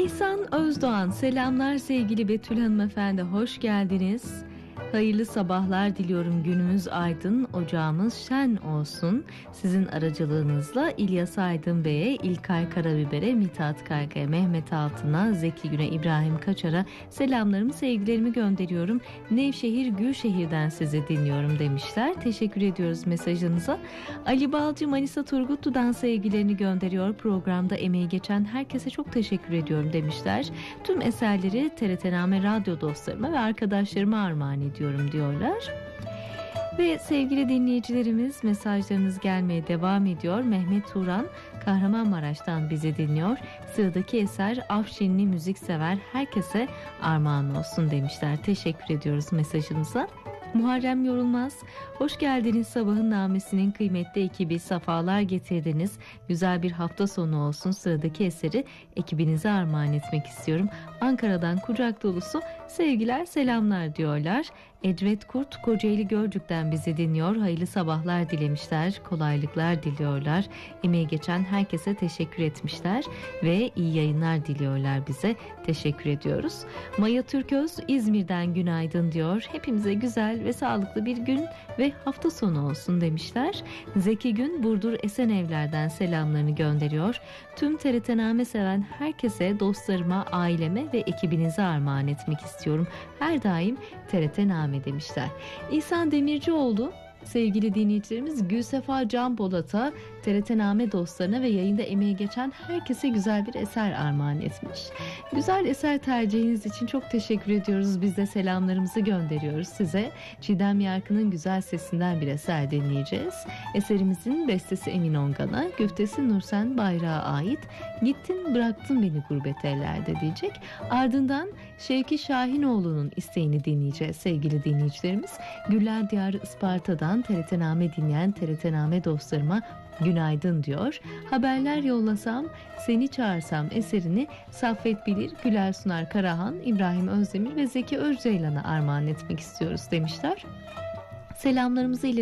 İhsan Özdoğan, selamlar sevgili Betül hanımefendi, hoş geldiniz. Hayırlı sabahlar diliyorum, günümüz aydın, ocağımız şen olsun. Sizin aracılığınızla İlyas Aydın Bey'e, İlkay Karabiber'e, Mithat Kaykaya, Mehmet Altın'a, Zeki Gün'e, İbrahim Kaçar'a selamlarımı, sevgilerimi gönderiyorum. Nevşehir Gülşehir'den sizi dinliyorum demişler. Teşekkür ediyoruz mesajınıza. Ali Balcı Manisa Turgutlu'dan sevgilerini gönderiyor. Programda emeği geçen herkese çok teşekkür ediyorum demişler. Tüm eserleri TRT-Name radyo dostlarıma ve arkadaşlarıma armağan ediyorum diyorlar. Ve sevgili dinleyicilerimiz, mesajlarınız gelmeye devam ediyor. Mehmet Turan Kahramanmaraş'tan bizi dinliyor. Sıradaki eser Afşinli müziksever herkese armağan olsun demişler. Teşekkür ediyoruz mesajınıza. Muharrem Yorulmaz, hoş geldiniz, sabahın namesinin kıymetli ekibi, safalar getirdiniz. Güzel bir hafta sonu olsun. Sıradaki eseri ekibinize armağan etmek istiyorum. Ankara'dan kucak dolusu sevgiler, selamlar diyorlar. Edret Kurt Kocaeli Gölcük'ten bizi dinliyor. Hayırlı sabahlar dilemişler, kolaylıklar diliyorlar. Emeği geçen herkese teşekkür etmişler ve iyi yayınlar diliyorlar bize. Teşekkür ediyoruz. Maya Türköz İzmir'den günaydın diyor. Hepimize güzel ve sağlıklı bir gün ve hafta sonu olsun demişler. Zeki Gün Burdur Esenevler'den selamlarını gönderiyor. Tüm TRT-Name seven herkese, dostlarıma, aileme ve ekibinize armağan etmek istiyorum. Her daim TRT-Name demişler. İhsan Demircioğlu, sevgili dinleyicilerimiz, Gülsefa Can Polat'a, TRT-Name dostlarına ve yayında emeği geçen herkese güzel bir eser armağan etmiş. Güzel eser tercihiniz için çok teşekkür ediyoruz. Biz de selamlarımızı gönderiyoruz size. Çiğdem Yarkı'nın güzel sesinden bir eser dinleyeceğiz. Eserimizin bestesi Emin Ongan'a, güftesi Nursen Bayrak'a ait. Gittin bıraktın beni gurbet ellerde diyecek. Ardından Şevki Şahinoğlu'nun isteğini dinleyeceğiz sevgili dinleyicilerimiz. Güller Diyarı Isparta'dan TRT-Name dinleyen TRT-Name dostlarıma günaydın diyor. Haberler yollasam, seni çağırsam eserini Saffet Bilir, Güler Sunar Karahan, İbrahim Özdemir ve Zeki Özceylan'a armağan etmek istiyoruz demişler. Selamlarımızı ile